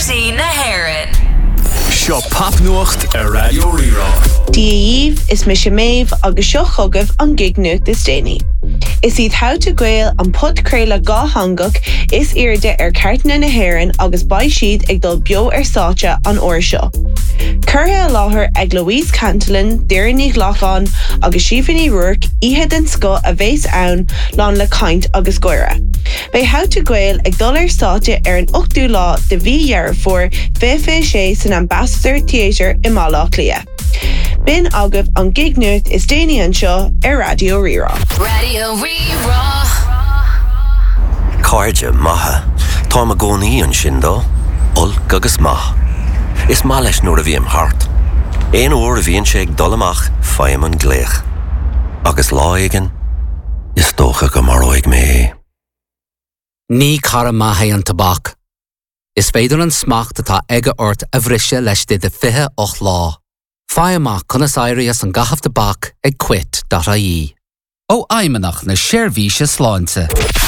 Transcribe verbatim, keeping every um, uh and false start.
City na Haireann. Seo papnuacht a Radio Rira. Díomh is mis Maeve agus seo chugah an gignucht is déine. Is iad how to gael an podcréile gá hangach is irde ar cartna na Haireann agus bai siad ag dul bio ar sáte an oir seo. Curtha láthair ag Louise Cantillon, Deireann Lachán agus Siobhan Rourke ihe den sco a bhés ann lán le caint agus goire. Bei how to gael ag dul ar sáte ar an ochtú lá de bhí dhearr for fé sé san Ambassador Theatre i Málaach Lia. Bin agah an gignucht is déine an seo ar Radio Rira. Radio Rira. Cairde maithe, tá a gcónaí an sin dó, ulc agus maith. Is má leis nuair a bhí am thart. Éon uair a bhíonn sé ag dul amach faim an gléach. Agus lá aigean, is tócha go mar óig mé. Ní cara maithe an tabhac. Is féidir an smacht atá aige ort a bhriсе leis de de fiche och lá. Fáim amach conas éirí as an gachaf tabhac ag quit dot I E. Ó aimimeach na séirbhíse sláinte.